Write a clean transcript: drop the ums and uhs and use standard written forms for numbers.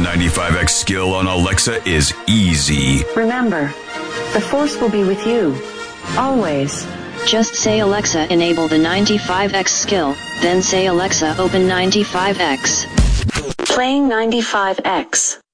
95X skill on Alexa is easy. Remember, the Force will be with you. Always. Just say Alexa enable the 95X skill, then say Alexa open 95X. Playing 95X.